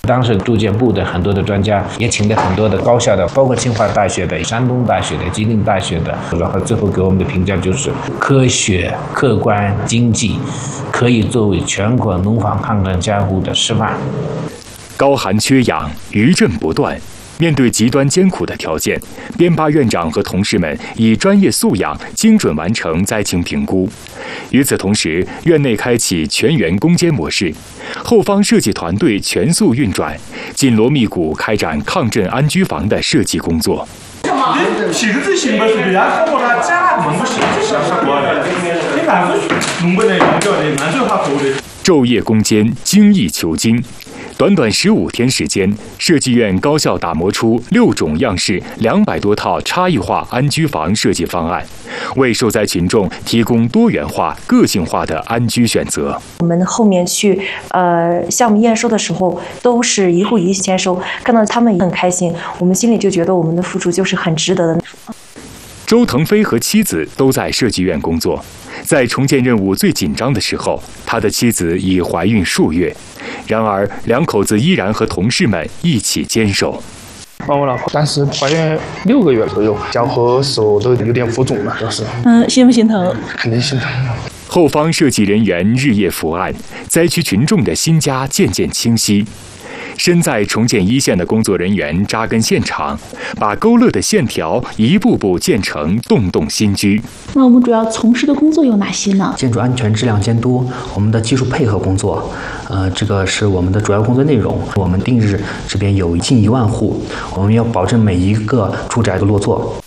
当时住建部的很多的专家也请了很多的高校的，包括清华大学的、山东大学的、吉林大学的，然后最后给我们的评价就是科学、客观、经济，可以作为全国农防抗震加护的示范。 高寒缺氧，余震不断。面对极端艰苦的条件，编巴院长和同事们以专业素养精准完成灾情评估。与此同时，院内开启全员攻坚模式，后方设计团队全速运转，紧锣密鼓开展抗震安居房的设计工作。昼夜攻坚，精益求精。短短15天时间，设计院高效打磨出6种样式、200多套差异化安居房设计方案，为受灾群众提供多元化、个性化的安居选择。 我们后面去项目验收的时候，都是一户一签收，看到他们也很开心，我们心里就觉得我们的付出就是很值得的。 周腾飞和妻子都在设计院工作，在重建任务最紧张的时候，他的妻子已怀孕数月。然而，两口子依然和同事们一起坚守。 我老婆当时怀孕6个月左右，脚和手都有点浮肿了，就是。 心不心疼？ 肯定心疼。 后方设计人员日夜伏案，灾区群众的新家渐渐清晰。身在重建一线的工作人员扎根现场，把勾勒的线条一步步建成栋栋新居。 那我们主要从事的工作有哪些呢？ 建筑安全质量监督，我们的技术配合工作，这个是我们的主要工作内容。我们定日这边有近1万户，我们要保证每一个住宅的落座。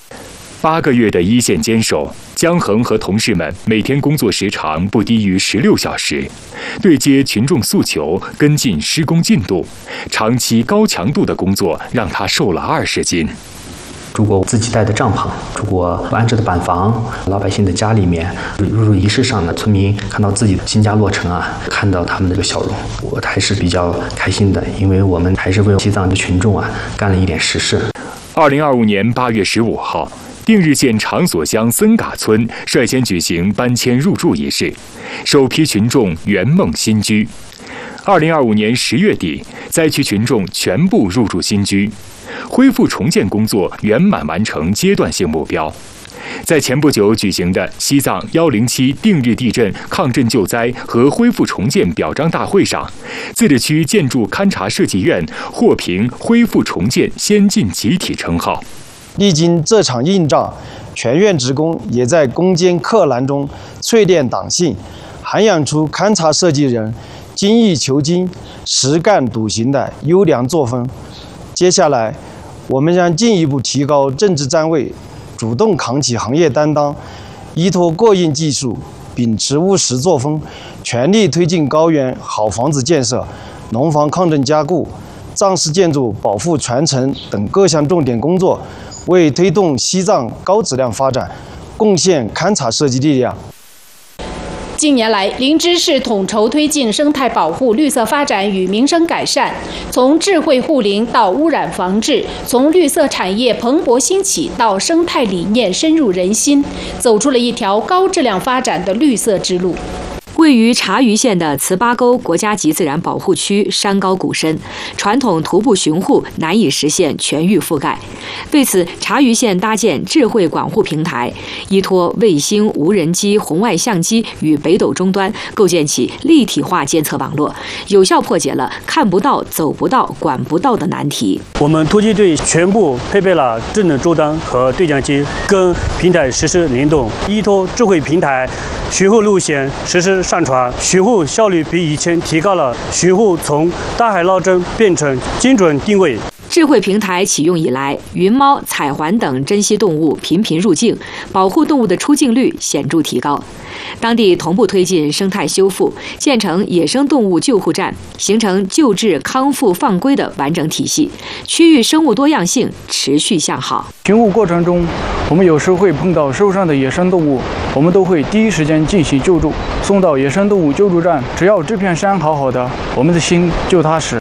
8个月的一线坚守，姜恒和同事们每天工作时长不低于16小时，对接群众诉求，跟进施工进度，长期高强度的工作让他瘦了20斤。 住过自己带的帐篷，住过安置的板房，老百姓的家里面，入仪式上呢，村民看到自己的新家落成啊，看到他们的这个笑容，我还是比较开心的，因为我们还是为西藏的群众啊干了一点实事。 2025年8月15号。定日县长所乡森嘎村率先举行搬迁入住仪式，首批群众圆梦新居。2025年10月底，灾区群众全部入住新居，恢复重建工作圆满完成阶段性目标。在前不久举行的西藏107定日地震抗震救灾和恢复重建表彰大会上，自治区建筑勘察设计院获评恢复重建先进集体称号。 历经这场硬仗，全院职工也在攻坚克难中淬炼党性，涵养出勘察设计人精益求精、实干笃行的优良作风。接下来，我们将进一步提高政治站位，主动扛起行业担当，依托过硬技术，秉持务实作风，全力推进高原好房子建设、农防抗震加固、藏式建筑保护传承等各项重点工作，为推动西藏高质量发展贡献勘察设计力量。 近年来，林芝市统筹推进生态保护、绿色发展与民生改善，从智慧护林到污染防治，从绿色产业蓬勃兴起到生态理念深入人心，走出了一条高质量发展的绿色之路。 位于察隅县的糍粑沟国家级自然保护区山高谷深，传统徒步巡护难以实现全域覆盖。为此，察隅县搭建智慧管护平台，依托卫星、无人机、红外相机与北斗终端，构建起立体化监测网络，有效破解了看不到、走不到、管不到的难题。 我们突击队全部配备了智能终端和对讲机，跟平台实时联动，依托智慧平台巡护路线实时上传，巡护效率比以前提高了，巡护从大海捞针变成精准定位。 智慧平台启用以来，云猫、彩环等珍稀动物频频入境，保护动物的出境率显著提高。当地同步推进生态修复，建成野生动物救护站，形成救治、康复、放归的完整体系，区域生物多样性持续向好。 巡护过程中，我们有时会碰到受伤的野生动物，我们都会第一时间进行救助，送到野生动物救助站。只要这片山好好的，我们的心就踏实。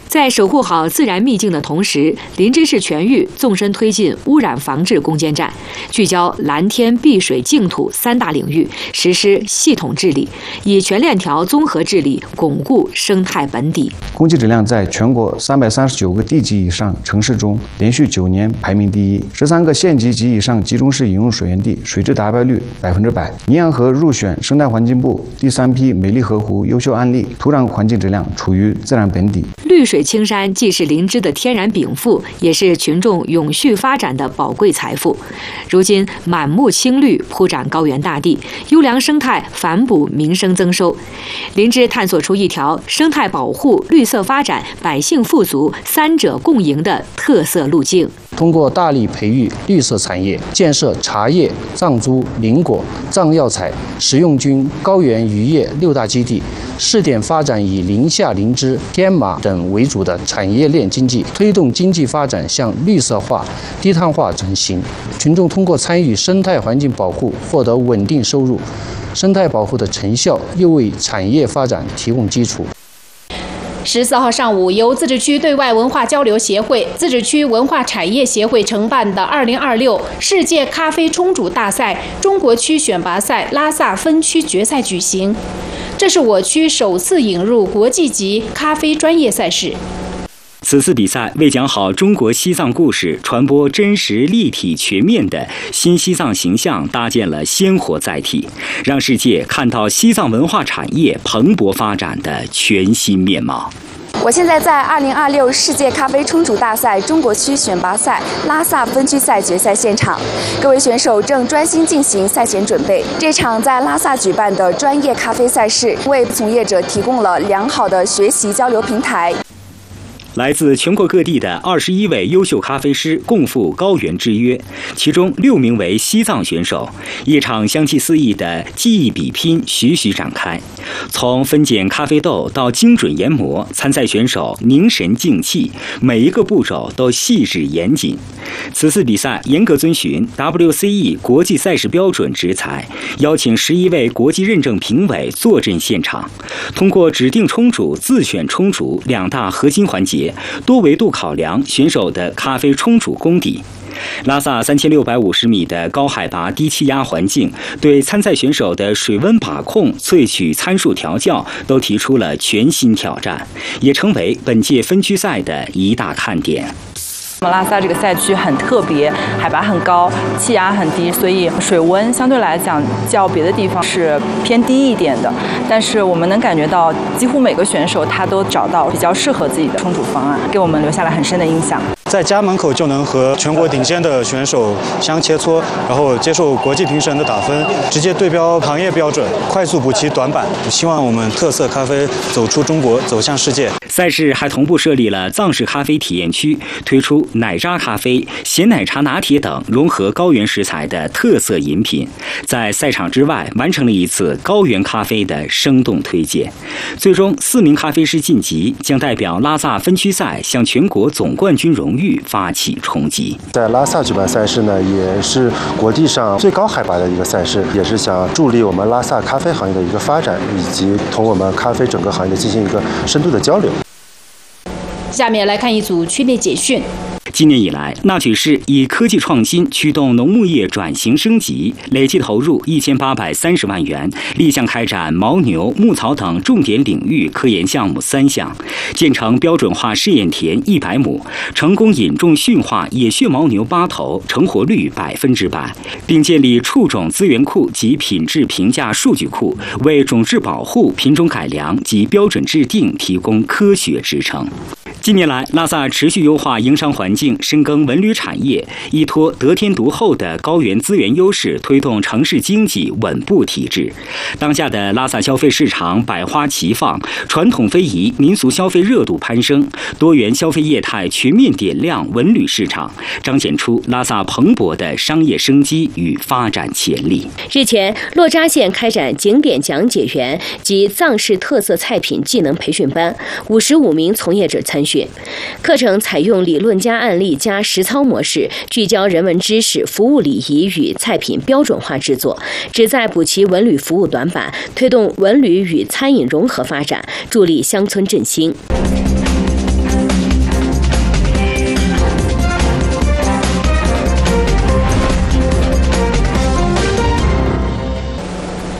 在守护好自然秘境的同时，林芝市全域纵深推进污染防治攻坚战，聚焦蓝天、碧水、净土3大领域，实施系统治理，以全链条综合治理巩固生态本底。 空气质量在全国339个地级以上城市中连续9年排名第一，13个县级及以上集中式饮用水源地水质达标率100%。鄱阳河入选生态环境部第3批美丽河湖优秀案例，土壤环境质量处于自然本底。 绿水青山既是林芝的天然禀赋，也是群众永续发展的宝贵财富。如今满目青绿铺展高原大地，优良生态反哺民生增收。林芝探索出一条生态保护、绿色发展、百姓富足3者共赢的特色路径。 通过大力培育绿色产业，建设茶叶、藏珠、林果、藏药材、食用菌、高原渔业6大基地，试点发展以林下、林芝、天马等为主的产业链经济，推动经济发展向绿色化、低碳化转型。群众通过参与生态环境保护，获得稳定收入。生态保护的成效又为产业发展提供基础。 14号上午，由自治区对外文化交流协会、自治区文化产业协会承办的2026世界咖啡冲煮大赛中国区选拔赛拉萨分区决赛举行。这是我区首次引入国际级咖啡专业赛事。 此次比赛为讲好中国西藏故事，传播真实、立体、全面的新西藏形象搭建了鲜活载体，让世界看到西藏文化产业蓬勃发展的全新面貌。 我现在在2026世界咖啡冲煮大赛中国区选拔赛拉萨分区赛决赛现场，各位选手正专心进行赛前准备。这场在拉萨举办的专业咖啡赛事，为从业者提供了良好的学习交流平台。 来自全国各地的21位优秀咖啡师共赴高原之约，其中6名为西藏选手。一场香气四溢的技艺比拼徐徐展开，从分拣咖啡豆到精准研磨，参赛选手凝神静气，每一个步骤都细致严谨。此次比赛严格遵循 WCE 国际赛事标准执裁，邀请11位国际认证评委坐镇现场，通过指定冲煮、自选冲煮2大核心环节，多维度考量选手的咖啡冲煮功底。拉萨3650米的高海拔低气压环境，对参赛选手的水温把控、萃取参数调教都提出了全新挑战，也成为本届分区赛的一大看点。 拉萨这个赛区很特别，海拔很高，气压很低，所以水温相对来讲较别的地方是偏低一点的。但是我们能感觉到，几乎每个选手他都找到比较适合自己的冲煮方案，给我们留下了很深的印象。 在家门口就能和全国顶尖的选手相切磋，然后接受国际评审的打分，直接对标行业标准，快速补齐短板。希望我们特色咖啡走出中国，走向世界。 赛事还同步设立了藏式咖啡体验区，推出奶渣咖啡、咸奶茶拿铁等融合高原食材的特色饮品，在赛场之外完成了一次高原咖啡的生动推荐。最终4名咖啡师晋级，将代表拉萨分区赛向全国总冠军荣誉发起冲击。 在拉萨举办赛事呢，也是国际上最高海拔的一个赛事，也是想助力我们拉萨咖啡行业的一个发展，以及同我们咖啡整个行业进行一个深度的交流。 下面来看一组区内简讯。 今年以来，纳曲市以科技创新驱动农牧业转型升级，累计投入1830万元，立项开展牦牛、牧草等重点领域科研项目3项，建成标准化试验田100亩，成功引种驯化野血牦牛8头，成活率100%，并建立畜种资源库及品质评价数据库，为种质保护、品种改良及标准制定提供科学支撑。近年来，拉萨持续优化营商环境，深耕文旅产业，依托得天独厚的高原资源优势，推动城市经济稳步提质。当下的拉萨消费市场百花齐放，传统非遗、民俗消费热度攀升，多元消费业态全面点亮文旅市场，彰显出拉萨蓬勃的商业生机与发展潜力。 日前，洛扎县开展景点讲解员及藏式特色菜品技能培训班，55名从业者参训。课程采用理论加案例加实操模式，聚焦人文知识、服务礼仪与菜品标准化制作，旨在补齐文旅服务短板，推动文旅与餐饮融合发展，助力乡村振兴。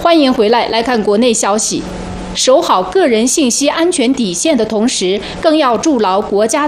欢迎回来看国内消息。守好个人信息安全底线的同时，更要筑牢国家